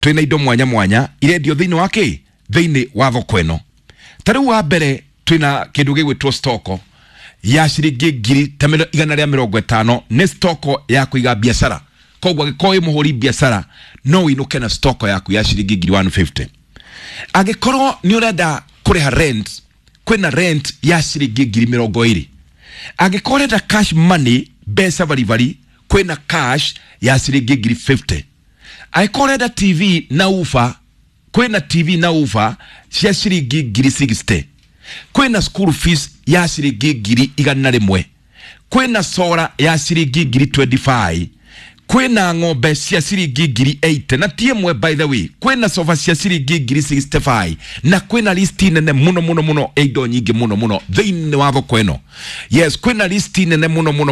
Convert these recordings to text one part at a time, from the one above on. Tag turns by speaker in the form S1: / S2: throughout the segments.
S1: twina indo mwanya mwanya irendio thiini wake thiini wa thoko eno. Tariu wa mbere twina kindu gigwitwo stoko ya ciringi ngiri ta 150 ni stoko ya kuiga biashara. Kogwa gikoi muhuri biashara no inuke na stoko yaku ya ciringi ngiri 150. Agikorwo ni urenda kuriha rent, kwina rent ya ciringi ngiri 20. Agikorwo da cash money besa vari kwina cash ya ciringi ngiri 50. Agikorwo da TV na ufa kwina TV na ufa cia ciringi ngiri 60. Kwina school fees ya ciringi ngiri 100. Kwina sora ya ciringi ngiri 25. Kwina ng'ombe cia ciringi ngiri 80 na tiemwe by the way. Kwina sofa cia ciringi ngiri 65 na kwina list nene muno indo nyingi muno thiini wa thoko eno. Yes, kwina list nene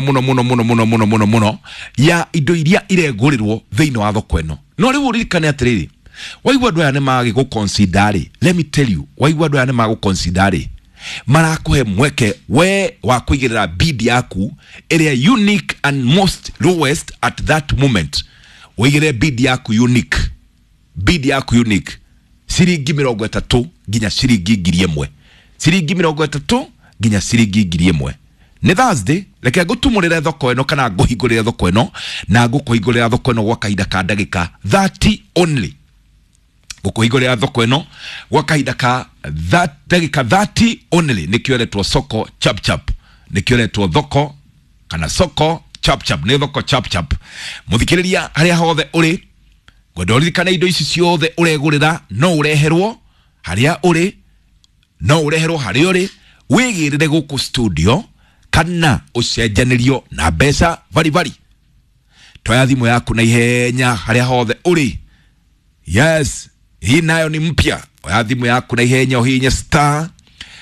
S1: muno ya indo iria iregurirwo thiini wa thoko eno. No riu ririkane atiriri, waigua andu aya ni magi go consider. Let me tell you, waigua andu aya ni magi go consider, marakuhe mweke we wa kuigirira bid yaku area unique and most lowest at that moment. Wigire bid yaku unique, bid yaku unique ciringi 30 ginya ciringi 1000, ciringi 30 ginya ciringi 1000. Ni Thursday, reke gutumurire thoko eno kana guhingurire thoko eno na gukuhingurira thoko eno gwa kahinda ka ndagika 30 only. Gukuhingurira thoko eno gwa kahinda ka ndagika 30 only. Nikioretwo soko chap chap, nikioretwo thoko kana soko chap chap, ni thoko chap chap. Muthikiriria haria hothe uri, gondoririkana indo ici ciothe uregurira no ureherwo haria uri, no ureherwo haria uri. Wigirire guku studio kana ucenjanirio na mbeca vari. Toya thimu yaku na ihenya haria hothe uri. Yes, hii nayo ni mpya. Oya thimu yaku na ihenya uhinye star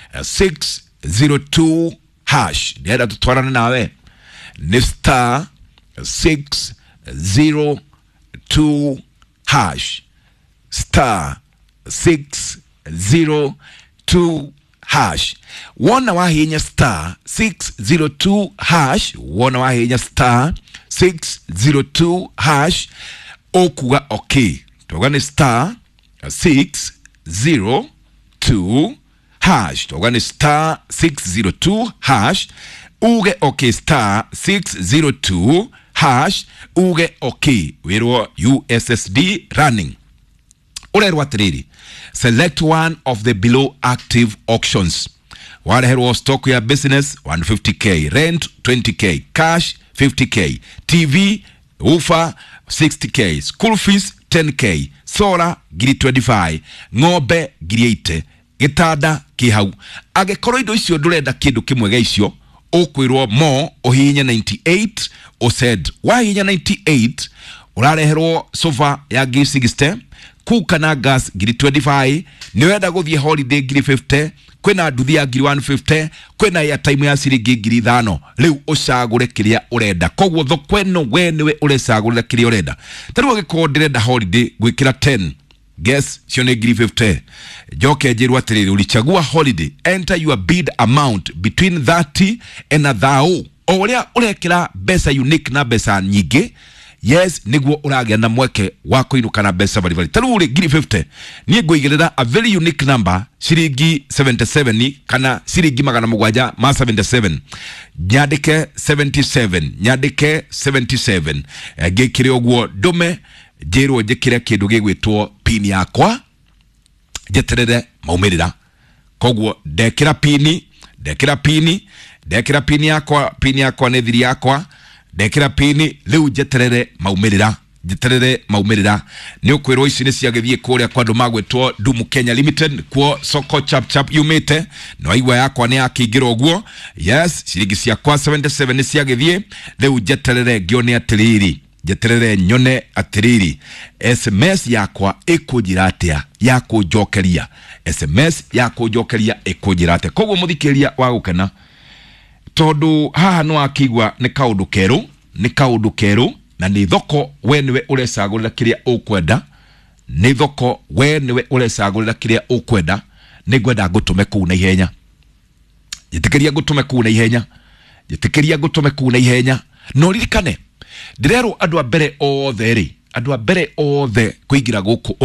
S1: 602 hash. Nienda tutwarane nawe. Ni star 602 hash. Star 602 hash. Wona wahinya star 602 hash. Wona wahinya star 602 hash. Okuga okay. Togane star 602 hash. Togane star 602 hash. Uge okay star 602 hash. Uge okay. Wero USSD running. Urerwa tiriri. Select one of the below active auctions. Warehero stock ya business 150k, rent 20k, cash 50k, TV ufa 60k, school fees 10k, solar giri 25, ng'ombe giri 80, gitada kihau. Agekoro indo icio ndurenda kindu kimwe ga icio, ukwirwo mo uhinya 98 osed. Wahinya 98 urareherwo sofa ya giri 60, kuka na gas giri 25, niwenda guthie holiday giri 50, kwena nduthi ya giri 150, kwena ya time ya ciringi giri 5. Riu ucagure kiria urenda. Kogwo thoko eno we niwe urecagurira kiria urenda. Tariu agiko ndirenda holiday gwikira 10, guess cio ni giri 50. Joke njirwa atiriri, ulichagua holiday, enter your bid amount between 30 and 1000. Oria urekira besa unique na besa nyingi. Yes, niguo uragia na mweke wako inuka na besa vari. Tariu uri giri 50, nie guigirira a very unique number ciringi 77 kana ciringi 777. Nyandike 77, nyandike 77. Gikire ogwo ndume njirwo njikire kindu gigwitwo pin yakwa, jeterere maumirira. Kogwo ndekira pin yakwa, pin yakwa ne thiri yakwa. Dekira pini leu jeterere maumirira. Ni ukwirwo ici ni ciagithie kuria kwa ndumagwetwo Dumu Kenya Limited kwa soko chap chap yumite no igwa yakwa ni akingiro guo. Yes, ciringi ciakwa 77 ni ciagithie leu jeterere gione atiriri, jeterere nyone atiriri. SMS yakwa ikujira atia ya kujokeria, SMS ya kujokeria ikujira atia. Kogwo muthikiria wa gukena tondu haha no akigwa ni kaundu keru, na ni thoko we niwe urecagurira kiria ukwenda, ni thoko we niwe urecagurira kiria ukwenda. Ni gwenda gutume ku na ihenya, jitikiria gutume ku na ihenya, no ririkane ndirero andu a mbere othe ri andũ a mbere othe kũingira gũkũ